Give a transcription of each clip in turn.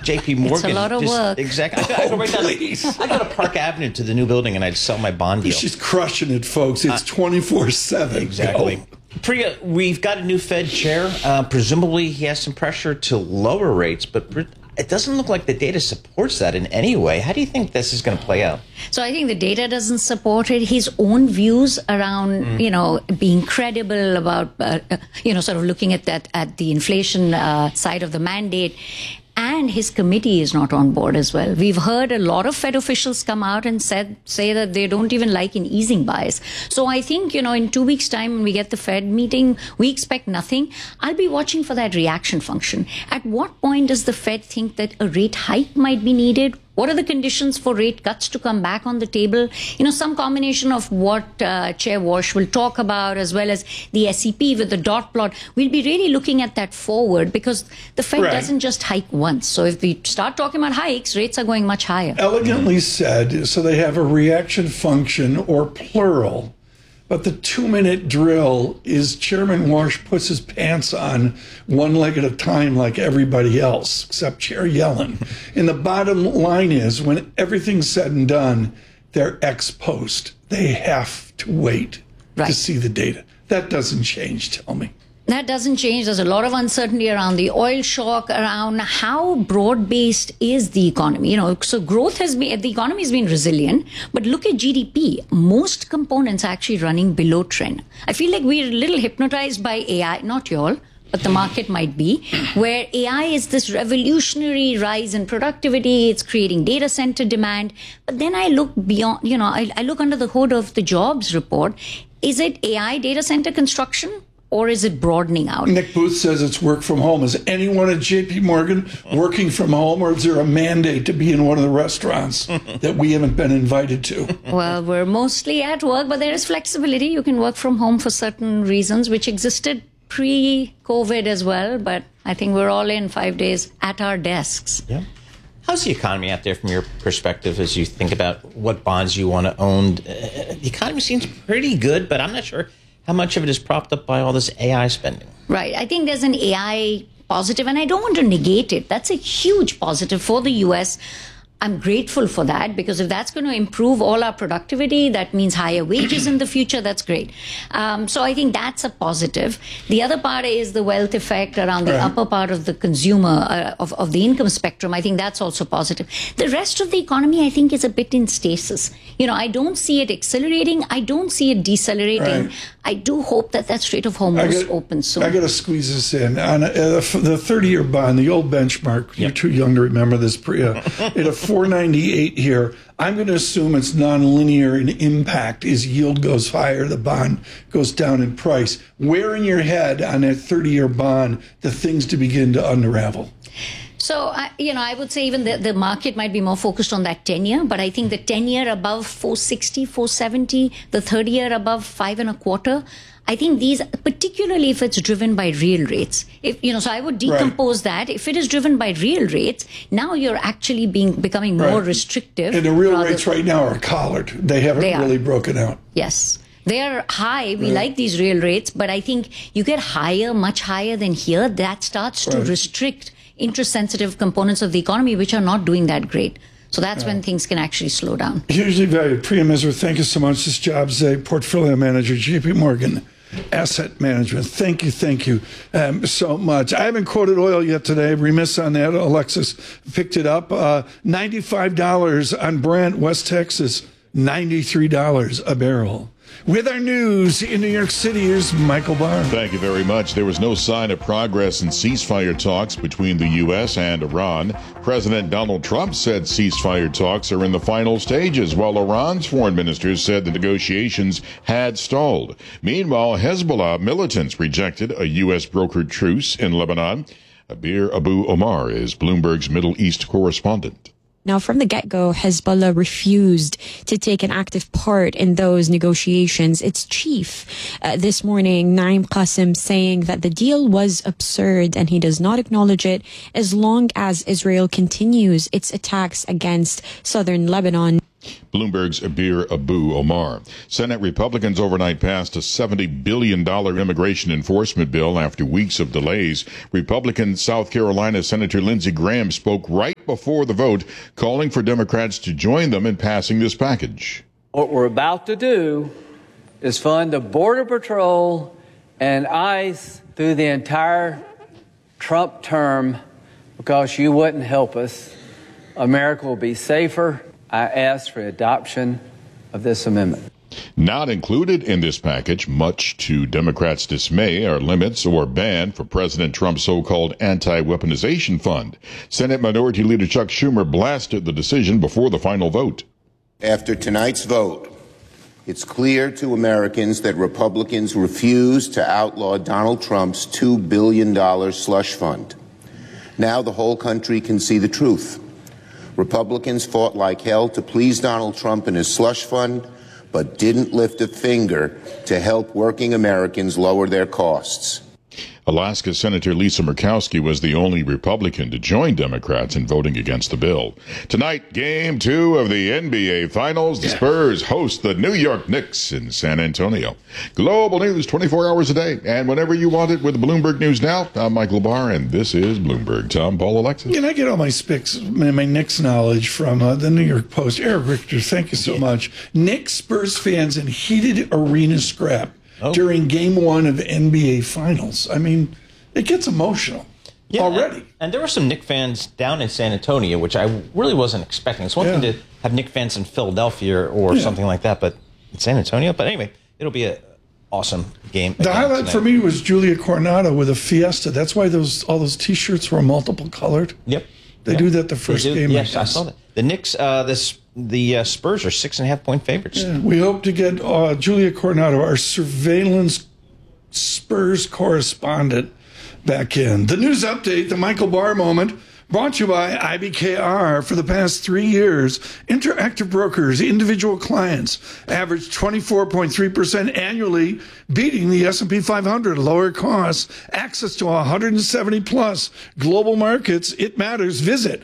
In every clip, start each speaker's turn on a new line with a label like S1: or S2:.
S1: J.P. Morgan.
S2: It's a lot of work.
S1: Exactly. I go right down. I go to Park Avenue to the new building, and I'd sell my bond deal.
S3: She's crushing it, folks. It's 24/7.
S1: Exactly.
S3: Go.
S1: Priya, we've got a new Fed chair. Presumably, he has some pressure to lower rates, but it doesn't look like the data supports that in any way. How do you think this is going to play out?
S2: So I think the data doesn't support it. His own views around, being credible about, sort of looking at that, at the inflation side of the mandate. And his committee is not on board as well. We've heard a lot of Fed officials come out and say that they don't even like an easing bias. So I think, in 2 weeks' time, when we get the Fed meeting, we expect nothing. I'll be watching for that reaction function. At what point does the Fed think that a rate hike might be needed? What are the conditions for rate cuts to come back on the table? Some combination of what Chair Walsh will talk about, as well as the SEP with the dot plot. We'll be really looking at that forward, because the Fed doesn't just hike once. So if we start talking about hikes, rates are going much higher.
S3: Elegantly said. So they have a reaction function, or plural. But the 2-minute drill is Chairman Walsh puts his pants on one leg at a time like everybody else, except Chair Yellen. And the bottom line is, when everything's said and done, they're ex post. They have to wait to see the data. That doesn't change, tell me.
S2: That doesn't change. There's a lot of uncertainty around the oil shock, around how broad-based is the economy. So growth the economy has been resilient, but look at GDP. Most components are actually running below trend. I feel like we're a little hypnotized by AI, not y'all, but the market might be, where AI is this revolutionary rise in productivity. It's creating data center demand. But then I look beyond, I look under the hood of the jobs report. Is it AI data center construction? Or is it broadening out?
S3: Nick Booth says it's work from home. Is anyone at J.P. Morgan working from home, or is there a mandate to be in one of the restaurants that we haven't been invited to?
S2: Well, we're mostly at work, but there is flexibility. You can work from home for certain reasons, which existed pre-COVID as well. But I think we're all in 5 days at our desks.
S1: Yeah. How's the economy out there from your perspective as you think about what bonds you want to own? The economy seems pretty good, but I'm not sure how much of it is propped up by all this AI spending.
S2: Right. I think there's an AI positive, and I don't want to negate it. That's a huge positive for the U.S. I'm grateful for that, because if that's going to improve all our productivity, that means higher wages in the future. That's great. So I think that's a positive. The other part is the wealth effect around the upper part of the consumer, of the income spectrum. I think that's also positive. The rest of the economy, I think, is a bit in stasis. I don't see it accelerating. I don't see it decelerating. I do hope that Strait of Hormuz opens soon.
S3: I got to squeeze this in. On the 30-year bond, the old benchmark, you're too young to remember this, Priya, at a 498 here. I'm going to assume it's nonlinear in impact. As yield goes higher, the bond goes down in price. Where in your head on that 30-year bond the things to begin to unravel?
S2: So, I would say even the market might be more focused on that 10-year, but I think the 10-year above 460, 470, the 30-year above 5.25, I think these, particularly if it's driven by real rates, so I would decompose that. If it is driven by real rates, now you're actually becoming more restrictive.
S3: And the real rates right now are collared. They haven't really broken out.
S2: Yes. They are high. We like these real rates, but I think you get higher, much higher than here. That starts to restrict interest-sensitive components of the economy, which are not doing that great. So that's when things can actually slow down.
S3: Hugely valued. Priya Misra, thank you so much. This job's a portfolio manager, J.P. Morgan Asset Management. Thank you so much. I haven't quoted oil yet today. Remiss on that. Alexis picked it up. $95 on Brent, West Texas. $93 a barrel. With our news in New York City, here's Michael Barr.
S4: Thank you very much. There was no sign of progress in ceasefire talks between the U.S. and Iran. President Donald Trump said ceasefire talks are in the final stages, while Iran's foreign minister said the negotiations had stalled. Meanwhile, Hezbollah militants rejected a U.S. brokered truce in Lebanon. Abir Abu Omar is Bloomberg's Middle East correspondent.
S5: Now, from the get-go, Hezbollah refused to take an active part in those negotiations. Its chief this morning, Naim Qassem, saying that the deal was absurd and he does not acknowledge it as long as Israel continues its attacks against southern Lebanon.
S4: Bloomberg's Abir Abu Omar. Senate Republicans overnight passed a $70 billion immigration enforcement bill after weeks of delays. Republican South Carolina Senator Lindsey Graham spoke right before the vote, calling for Democrats to join them in passing this package.
S6: What we're about to do is fund the Border Patrol and ICE through the entire Trump term because you wouldn't help us. America will be safer. I ask for adoption of this amendment.
S4: Not included in this package, much to Democrats' dismay, are limits or ban for President Trump's so-called anti-weaponization fund. Senate Minority Leader Chuck Schumer blasted the decision before the final vote.
S7: After tonight's vote, it's clear to Americans that Republicans refuse to outlaw Donald Trump's $2 billion slush fund. Now the whole country can see the truth. Republicans fought like hell to please Donald Trump and his slush fund, but didn't lift a finger to help working Americans lower their costs.
S4: Alaska Senator Lisa Murkowski was the only Republican to join Democrats in voting against the bill. Tonight, Game 2 of the NBA Finals. The Spurs host the New York Knicks in San Antonio. Global news 24 hours a day and whenever you want it with Bloomberg News Now. I'm Michael Barr, and this is Bloomberg. Tom, Paul, Alexis.
S3: And I get all my Knicks knowledge from the New York Post. Eric Richter, thank you so much. Knicks Spurs fans in heated arena scrap during Game 1 of NBA Finals. I mean, it gets emotional already.
S1: And there were some Knicks fans down in San Antonio, which I really wasn't expecting. It's one thing to have Knicks fans in Philadelphia or something like that, but in San Antonio. But anyway, it'll be an awesome game.
S3: The highlight for me was Julia Coronado with a Fiesta. That's why all those T-shirts were multiple colored.
S1: Yep.
S3: They do that the first game.
S1: Yes, I saw that. The Knicks, the Spurs are 6.5-point favorites.
S3: Yeah, we hope to get Julia Coronado, our surveillance Spurs correspondent, back in. The news update, the Michael Barr moment, brought to you by IBKR. For the past 3 years, Interactive Brokers, individual clients, averaged 24.3% annually, beating the S&P 500. Lower costs, access to 170-plus global markets. It matters. Visit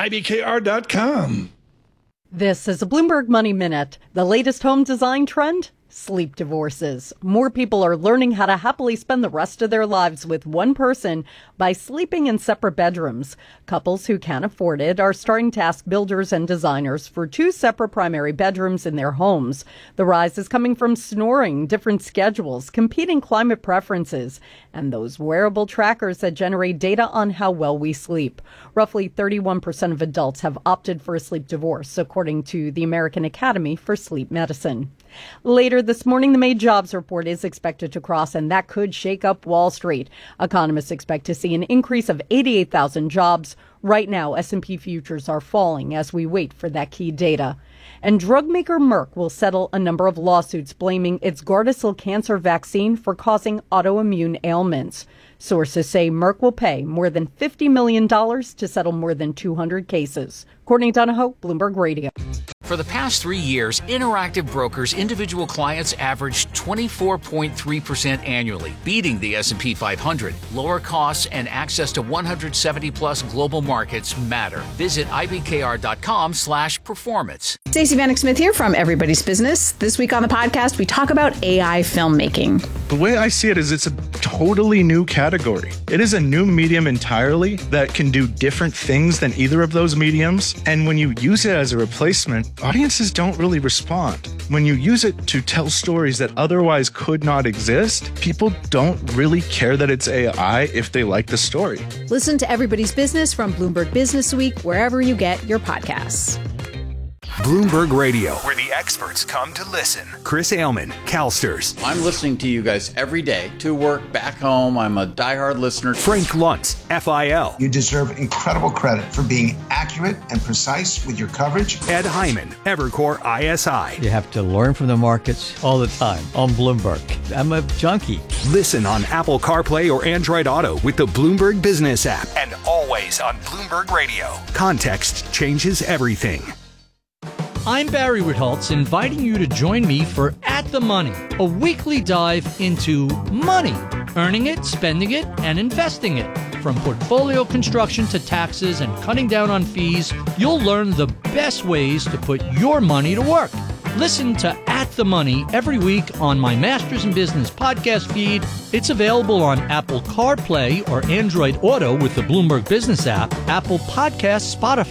S3: IBKR.com.
S8: This is a Bloomberg Money Minute. The latest home design trend? Sleep divorces. More people are learning how to happily spend the rest of their lives with one person by sleeping in separate bedrooms. Couples who can't afford it are starting to ask builders and designers for 2 separate primary bedrooms in their homes. The rise is coming from snoring, different schedules, competing climate preferences, and those wearable trackers that generate data on how well we sleep. Roughly 31% of adults have opted for a sleep divorce, according to the American Academy for Sleep Medicine. Later this morning, the May jobs report is expected to cross, and that could shake up Wall Street. Economists expect to see an increase of 88,000 jobs. Right now, S&P futures are falling as we wait for that key data. And drug maker Merck will settle a number of lawsuits blaming its Gardasil cancer vaccine for causing autoimmune ailments. Sources say Merck will pay more than $50 million to settle more than 200 cases. Courtney Donahoe, Bloomberg Radio.
S9: For the past 3 years, Interactive Brokers individual clients averaged 24.3% annually, beating the S&P 500. Lower costs and access to 170-plus global markets matter. Visit IBKR.com/performance.
S10: Stacey Vanek Smith here from Everybody's Business. This week on the podcast, we talk about AI filmmaking.
S11: The way I see it is it's a totally new category. It is a new medium entirely that can do different things than either of those mediums. And when you use it as a replacement, audiences don't really respond. When you use it to tell stories that otherwise could not exist, people don't really care that it's AI if they like the story.
S10: Listen to Everybody's Business from Bloomberg Business Week, wherever you get your podcasts.
S12: Bloomberg Radio, where the experts come to listen. Chris Ailman, CalSTRS.
S13: I'm listening to you guys every day, to work, back home. I'm a diehard listener.
S12: Frank Luntz, FIL.
S14: You deserve incredible credit for being accurate and precise with your coverage.
S12: Ed Hyman, Evercore ISI.
S15: You have to learn from the markets all the time on Bloomberg. I'm a junkie.
S12: Listen on Apple CarPlay or Android Auto with the Bloomberg Business app. And always on Bloomberg Radio. Context changes everything.
S16: I'm Barry Ritholtz, inviting you to join me for At the Money, a weekly dive into money, earning it, spending it, and investing it. From portfolio construction to taxes and cutting down on fees, you'll learn the best ways to put your money to work. Listen to At the Money every week on my Masters in Business podcast feed. It's available on Apple CarPlay or Android Auto with the Bloomberg Business app, Apple Podcasts, Spotify,